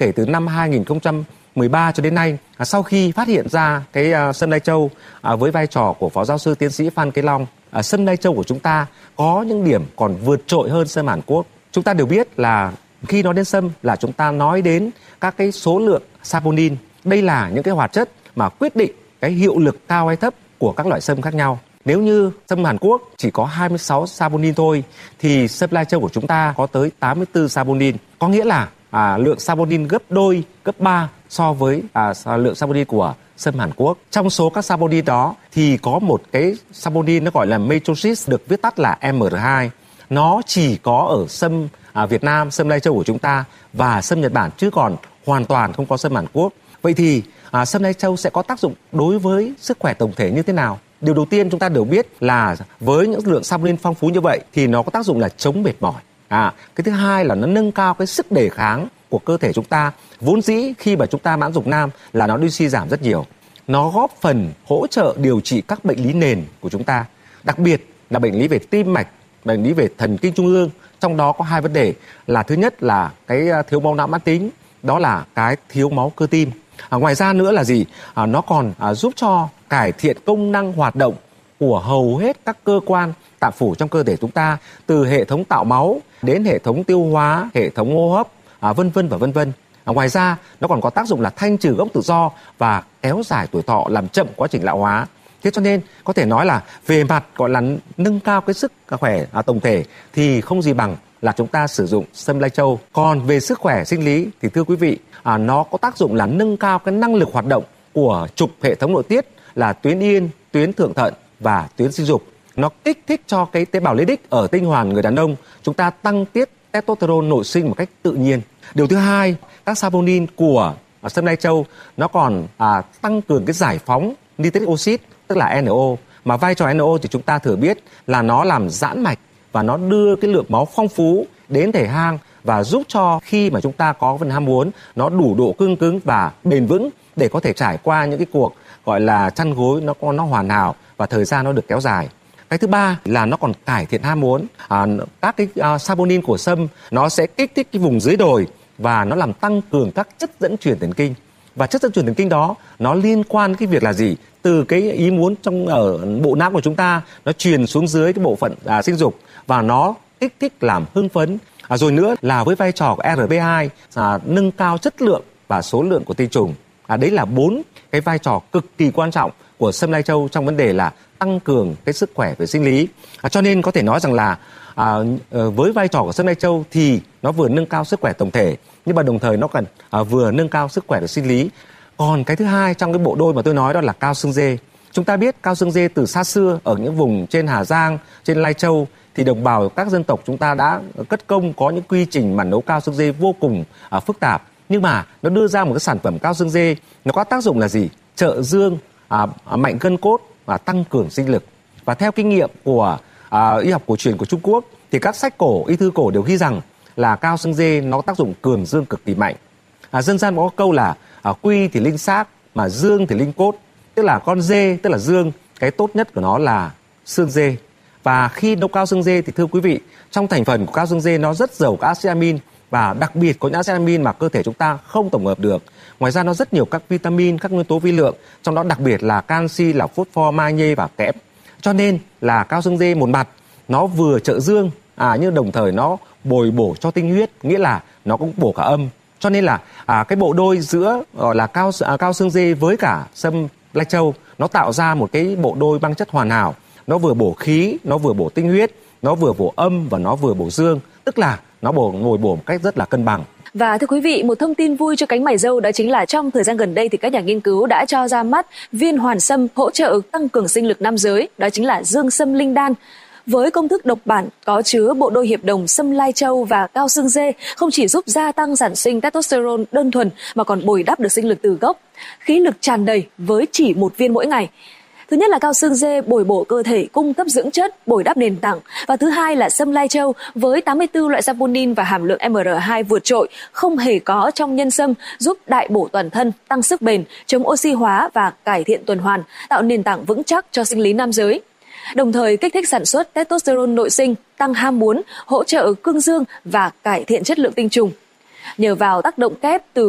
kể từ năm 2013 cho đến nay, sau khi phát hiện ra cái sâm lai châu với vai trò của Phó Giáo sư Tiến sĩ Phan Kế Long, sâm lai châu của chúng ta có những điểm còn vượt trội hơn sâm Hàn Quốc. Chúng ta đều biết là khi nói đến sâm là chúng ta nói đến các cái số lượng saponin. Đây là những cái hoạt chất mà quyết định cái hiệu lực cao hay thấp của các loại sâm khác nhau. Nếu như sâm Hàn Quốc chỉ có 26 saponin thôi thì sâm lai châu của chúng ta có tới 84 saponin. Có nghĩa là lượng saponin gấp đôi, gấp 3 so với lượng saponin của sâm Hàn Quốc. Trong số các saponin đó thì có một cái saponin nó gọi là metroxid, được viết tắt là MR2. Nó chỉ có ở sâm Việt Nam, sâm lai châu của chúng ta và sâm Nhật Bản, chứ còn hoàn toàn không có sâm Hàn Quốc. Vậy thì sâm lai châu sẽ có tác dụng đối với sức khỏe tổng thể như thế nào? Điều đầu tiên chúng ta đều biết là với những lượng saponin phong phú như vậy thì nó có tác dụng là chống mệt mỏi. Cái thứ hai là nó nâng cao cái sức đề kháng của cơ thể chúng ta. Vốn dĩ khi mà chúng ta mãn dục nam là nó đi suy giảm rất nhiều. Nó góp phần hỗ trợ điều trị các bệnh lý nền của chúng ta, đặc biệt là bệnh lý về tim mạch, bệnh lý về thần kinh trung ương. Trong đó có hai vấn đề là thứ nhất là cái thiếu máu não mãn tính, đó là cái thiếu máu cơ tim. Ngoài ra nữa là gì? Nó còn giúp cho cải thiện công năng hoạt động của hầu hết các cơ quan tạng phủ trong cơ thể chúng ta, từ hệ thống tạo máu đến hệ thống tiêu hóa, hệ thống hô hấp, vân vân và vân vân. Ngoài ra nó còn có tác dụng là thanh trừ gốc tự do và kéo dài tuổi thọ, làm chậm quá trình lão hóa. Thế cho nên có thể nói là về mặt gọi là nâng cao cái sức khỏe tổng thể thì không gì bằng là chúng ta sử dụng sâm lai châu. Còn về sức khỏe sinh lý thì thưa quý vị, nó có tác dụng là nâng cao cái năng lực hoạt động của trục hệ thống nội tiết là tuyến yên, tuyến thượng thận và tuyến sinh dục. Nó kích thích cho cái tế bào Leydig ở tinh hoàn người đàn ông chúng ta tăng tiết testosterone nội sinh một cách tự nhiên. Điều thứ hai, các saponin của sâm lai châu nó còn tăng cường cái giải phóng nitric oxide, tức là NO. Mà vai trò NO thì chúng ta thừa biết là nó làm giãn mạch và nó đưa cái lượng máu phong phú đến thể hang và giúp cho khi mà chúng ta có phần ham muốn nó đủ độ cương cứng và bền vững để có thể trải qua những cái cuộc gọi là chăn gối nó hoàn hảo và thời gian nó được kéo dài. Cái thứ ba là nó còn cải thiện ham muốn. Các cái saponin của sâm nó sẽ kích thích cái vùng dưới đồi và nó làm tăng cường các chất dẫn truyền thần kinh. Và chất dẫn truyền thần kinh đó nó liên quan cái việc là gì? Từ cái ý muốn ở bộ não của chúng ta nó truyền xuống dưới cái bộ phận sinh dục và nó kích thích làm hưng phấn. Rồi nữa là với vai trò của RB2 nâng cao chất lượng và số lượng của tinh trùng. Đấy là 4 cái vai trò cực kỳ quan trọng của sâm lai châu trong vấn đề là tăng cường cái sức khỏe về sinh lý. Cho nên có thể nói rằng là với vai trò của sâm lai châu thì nó vừa nâng cao sức khỏe tổng thể, nhưng mà đồng thời nó cần vừa nâng cao sức khỏe về sinh lý. Còn cái thứ hai trong cái bộ đôi mà tôi nói đó là cao xương dê. Chúng ta biết cao xương dê từ xa xưa ở những vùng trên Hà Giang, trên Lai Châu thì đồng bào các dân tộc chúng ta đã cất công có những quy trình mà nấu cao xương dê vô cùng phức tạp. Nhưng mà nó đưa ra một cái sản phẩm cao xương dê, nó có tác dụng là gì? Trợ dương, mạnh gân cốt và tăng cường sinh lực. Và theo kinh nghiệm của y học cổ truyền của Trung Quốc thì các sách cổ, y thư cổ đều ghi rằng là cao xương dê nó có tác dụng cường dương cực kỳ mạnh. Dân gian có câu là quy thì linh xác mà dương thì linh cốt, tức là con dê tức là dương, cái tốt nhất của nó là xương dê. Và khi nấu cao xương dê thì thưa quý vị, trong thành phần của cao xương dê nó rất giàu các acid amin và đặc biệt có những acid amin mà cơ thể chúng ta không tổng hợp được. Ngoài ra nó rất nhiều các vitamin, các nguyên tố vi lượng, trong đó đặc biệt là canxi, là phosphor, magie và kẽm. Cho nên là cao xương dê một mặt nó vừa trợ dương nhưng đồng thời nó bồi bổ cho tinh huyết, nghĩa là nó cũng bổ cả âm. Cho nên là cái bộ đôi giữa gọi là cao xương dê với cả sâm lai châu nó tạo ra một cái bộ đôi băng chất hoàn hảo. Nó vừa bổ khí, nó vừa bổ tinh huyết, nó vừa bổ âm và nó vừa bổ dương, tức là nó bồi bổ một cách rất là cân bằng. Và thưa quý vị, một thông tin vui cho cánh mày râu đó chính là trong thời gian gần đây thì các nhà nghiên cứu đã cho ra mắt viên hoàn sâm hỗ trợ tăng cường sinh lực nam giới, đó chính là dương sâm linh đan. Với công thức độc bản có chứa bộ đôi hiệp đồng sâm lai châu và cao xương dê, không chỉ giúp gia tăng sản sinh testosterone đơn thuần mà còn bồi đắp được sinh lực từ gốc, khí lực tràn đầy với chỉ một viên mỗi ngày. Thứ nhất là cao xương dê bồi bổ cơ thể, cung cấp dưỡng chất, bồi đắp nền tảng. Và thứ hai là sâm lai châu với 84 loại saponin và hàm lượng MR2 vượt trội, không hề có trong nhân sâm, giúp đại bổ toàn thân, tăng sức bền, chống oxy hóa và cải thiện tuần hoàn, tạo nền tảng vững chắc cho sinh lý nam giới. Đồng thời kích thích sản xuất testosterone nội sinh, tăng ham muốn, hỗ trợ cương dương và cải thiện chất lượng tinh trùng. Nhờ vào tác động kép từ